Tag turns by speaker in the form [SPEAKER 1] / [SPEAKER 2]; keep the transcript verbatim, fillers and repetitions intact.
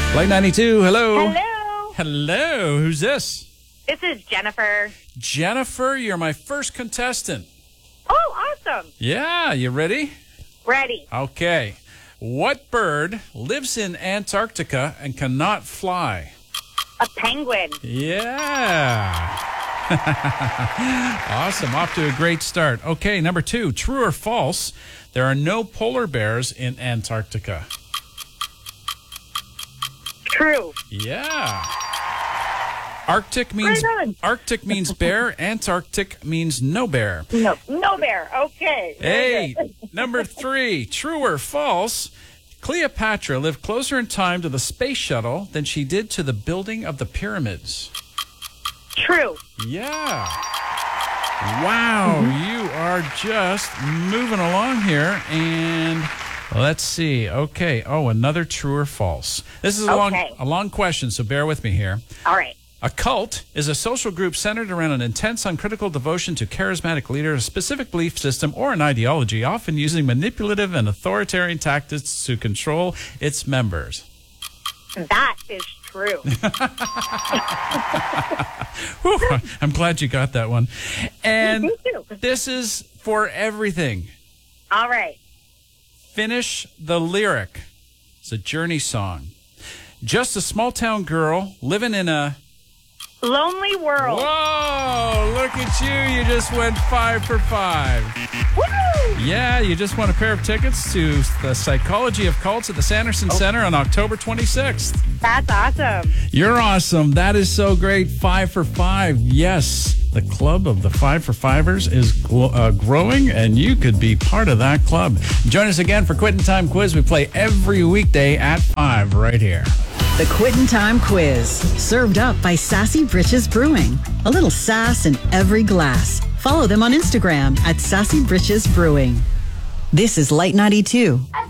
[SPEAKER 1] Light ninety-two, hello.
[SPEAKER 2] Hello.
[SPEAKER 1] Hello, who's this?
[SPEAKER 2] This is Jennifer.
[SPEAKER 1] Jennifer, you're my first contestant.
[SPEAKER 2] Oh, awesome.
[SPEAKER 1] Yeah, you ready?
[SPEAKER 2] Ready.
[SPEAKER 1] Okay. What bird lives in Antarctica and cannot fly?
[SPEAKER 2] A penguin.
[SPEAKER 1] Yeah. Awesome. Off to a great start. Okay, number two. True or false? There are no polar bears in Antarctica.
[SPEAKER 2] True.
[SPEAKER 1] Yeah. Arctic means
[SPEAKER 2] Right on.
[SPEAKER 1] Arctic means bear. Antarctic means no bear.
[SPEAKER 2] No, no bear. Okay.
[SPEAKER 1] Hey, number three. True or false? Cleopatra lived closer in time to the space shuttle than she did to the building of the pyramids.
[SPEAKER 2] True.
[SPEAKER 1] Yeah. Wow, you are just moving along here. And let's see. Okay. Oh, another true or false. This is a long,
[SPEAKER 2] Okay.
[SPEAKER 1] a long question, so bear with me here.
[SPEAKER 2] All right.
[SPEAKER 1] A cult is a social group centered around an intense, uncritical devotion to charismatic leader, a specific belief system, or an ideology, often using manipulative and authoritarian tactics to control its members.
[SPEAKER 2] That is true.
[SPEAKER 1] Whew, I'm glad you got that one. And
[SPEAKER 2] Me too.
[SPEAKER 1] this is for everything.
[SPEAKER 2] All right.
[SPEAKER 1] Finish the lyric. It's a Journey song. Just a small town girl living in a...
[SPEAKER 2] Lonely world.
[SPEAKER 1] Whoa, look at you. You just went five for five.
[SPEAKER 2] Woo!
[SPEAKER 1] Yeah, you just won a pair of tickets to the Psychology of Cults at the Sanderson Center on October twenty-sixth.
[SPEAKER 2] That's awesome.
[SPEAKER 1] You're awesome. That is so great. Five for five. Yes, the club of the Five for Fivers is gl- uh, growing, and you could be part of that club. Join us again for Quitting Time Quiz. We play every weekday at five right here.
[SPEAKER 3] The Quittin' Time Quiz, served up by Sassy Britches Brewing. A little sass in every glass. Follow them on Instagram at Sassy Britches Brewing. This is Light ninety-two.